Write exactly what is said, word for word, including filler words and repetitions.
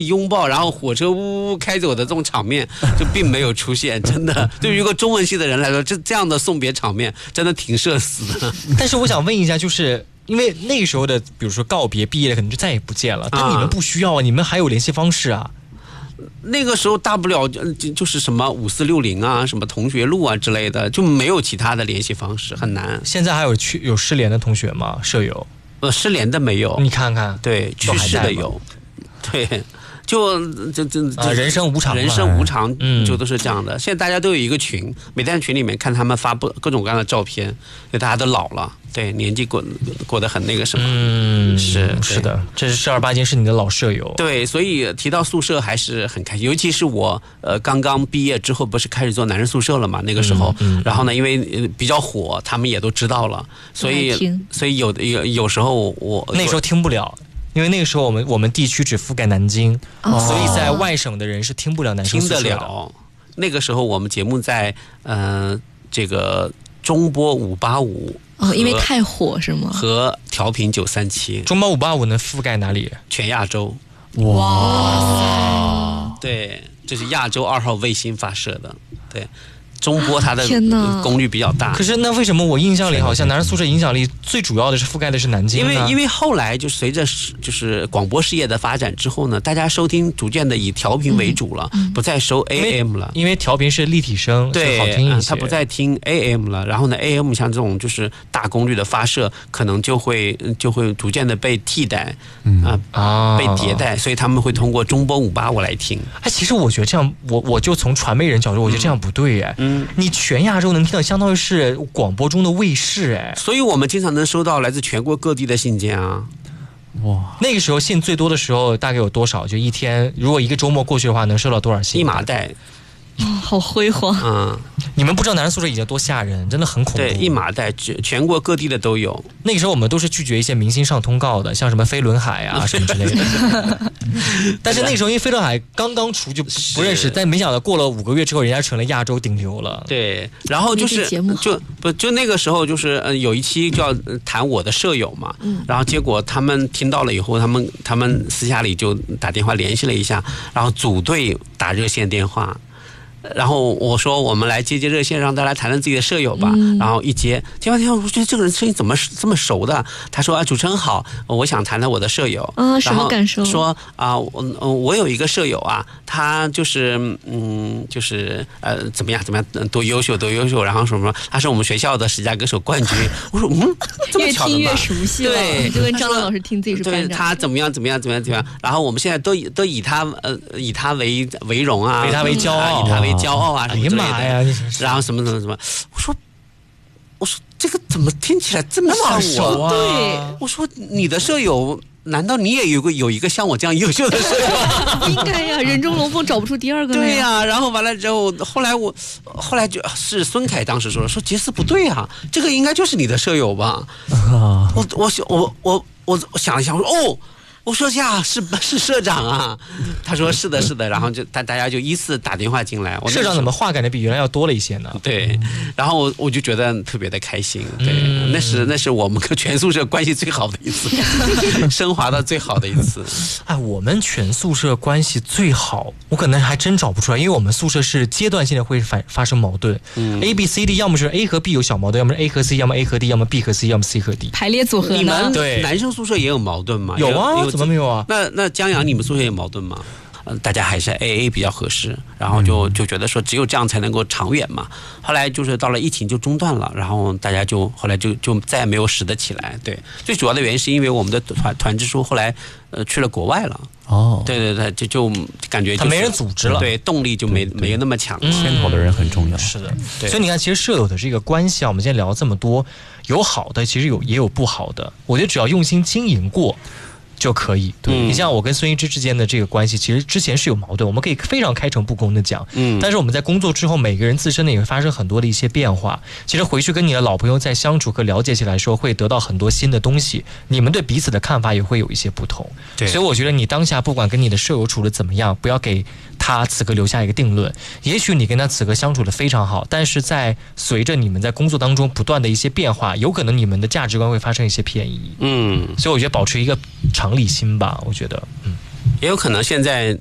拥抱，然后火车呜呜开走的这种场面就并没有出现，真的。对于一个中文系的人来说，这这样的送别场面真的挺社死的。 但是我想问一下，就是因为那个时候的，比如说告别、毕业可能就再也不见了，但你们不需要啊，你们还有联系方式啊。 那个时候大不了就就是什么五四六零啊，什么同学录啊之类的，就没有其他的联系方式，很难。 现在还有去有失联的同学吗？舍友？ 呃，失联的没有。 你看看， 对，去世的有。对，就这这啊，人生无常， 人生无常，嗯，就都是这样的。现在大家都有一个群，每天群里面看他们发布各种各样的照片，因为大家都老了。对，年纪过过得很那个什么， 嗯， 是是的，这是正儿八经是你的老舍友。 对，所以提到宿舍还是很开心，尤其是我呃刚刚毕业之后，不是开始做男人宿舍了嘛？那个时候，嗯嗯、然后呢，因为比较火，他们也都知道了，所以所以有有有时候我那时候听不了。因为那个时候我们我们地区只覆盖南京，哦、所以在外省的人是听不了男生宿舍的。 听得了。那个时候我们节目在呃这个中波五八五。 哦，因为太火是吗？ 和调频九三七， 中波五八五能覆盖哪里？ 全亚洲。 哇！ 对，这是亚洲二号卫星发射的。对。中波它的功率比较大， 可是那为什么我印象里好像男人宿舍影响力最主要的是覆盖的是南京呢？ 因为因为后来就随着就是广播事业的发展之后呢，大家收听逐渐的以调频为主了，嗯、不再收 A M 了， 因为调频是立体声， 对， 好听一些。 他不再听 A M 了，然后呢 ，A M 像这种就是大功率的发射，可能就会就会逐渐的被替代，嗯、呃、啊，被迭代，所以他们会通过中波五八五来听。 哎，其实我觉得这样，我我就从传媒人角度，我觉得这样不对哎。嗯。你全亚洲能听到，相当于是广播中的卫视哎， 所以我们经常能收到来自全国各地的信件啊。 哇，那个时候信最多的时候大概有多少？就一天，如果一个周末过去的话，能收到多少信？ 一麻袋。 哦，好辉煌！ 嗯， 你们不知道男人宿舍已经多吓人，真的很恐怖。 对，一麻袋，全国各地的都有。 那个时候我们都是拒绝一些明星上通告的，像什么飞轮海啊什么之类的。但是那个时候因为飞轮海刚刚出就不认识，但没想到过了五个月之后，人家成了亚洲顶流了。 对，然后就是就不就那个时候就是呃有一期就要谈我的舍友嘛，嗯，然后结果他们听到了以后，他们他们私下里就打电话联系了一下，然后组队打热线电话。然后我说我们来接接热线，让大家谈谈自己的舍友吧。嗯、然后一接，接完电话，我觉得这个人声音怎么这么熟的？他说啊，主持人好，我想谈谈我的舍友。 啊，什么感受？ 说啊，我我有一个舍友啊，他就是嗯，就是呃，怎么样怎么样，多优秀多优秀。然后什么？他是我们学校的十佳歌手冠军。我说嗯，这么巧的吗？ 越听越熟悉了，对，就跟张亮老师听自己是班长。 对，他怎么样怎么样怎么样怎么样？然后我们现在都都以他呃以他为为荣啊， 以他为骄傲， 以他为骄傲啊什么之类的。 哎呀妈呀！ 然后什么什么什么，我说我说这个怎么听起来这么像我？ 啊、 对， 我说你的舍友，难道你也有个有一个像我这样优秀的舍友？ 应该呀，人中龙凤找不出第二个了。 对呀、啊，然后完了之后，后来我后来就是孙凯当时说了，说杰斯不对啊，这个应该就是你的舍友吧？啊、我我我我我我想了一下，我说哦。我说呀，是是社长啊，他说是的，是的，然后就大大家就依次打电话进来。我社长怎么话感觉比原来要多了一些呢？ 对，然后我我就觉得特别的开心。对，嗯、那是那是我们跟全宿舍关系最好的一次，升华到最好的一次。 哎，我们全宿舍关系最好，我可能还真找不出来，因为我们宿舍是阶段性的会发发生矛盾。嗯 ，A B C D 要么是 A 和 B 有小矛盾，要么是 A 和 C， 要么 A 和 D， 要么 B 和 C， 要么 C 和 D。 排列组合呢？ 你们对男生宿舍也有矛盾吗？ 有啊。怎么没有啊？ 那那江阳，你们宿舍有矛盾吗？呃，大家还是 A A 比较合适，然后就就觉得说只有这样才能够长远嘛。后来就是到了疫情就中断了，然后大家就后来就就再也没有拾得起来。对，最主要的原因是因为我们的团团支书后来呃去了国外了。哦，对对对，就就感觉、就是、 他没人组织了， 对，动力就没没有那么强。 牵头的人很重要。 是的，所以你看，其实舍友的这个关系啊，我们今天聊了这么多，有好的，其实有也有不好的。我觉得只要用心经营过。就可以，对、嗯、你像我跟孙一之之间的这个关系，其实之前是有矛盾，我们可以非常开诚布公的讲，嗯，但是我们在工作之后，每个人自身呢也会发生很多的一些变化。其实回去跟你的老朋友在相处和了解起来说，会得到很多新的东西，你们对彼此的看法也会有一些不同。对，所以我觉得你当下不管跟你的舍友处的怎么样，不要给他此刻留下一个定论。也许你跟他此刻相处的非常好，但是在随着你们在工作当中不断的一些变化，有可能你们的价值观会发生一些偏移。嗯，所以我觉得保持一个长理心吧，我觉得，嗯， 也有可能现在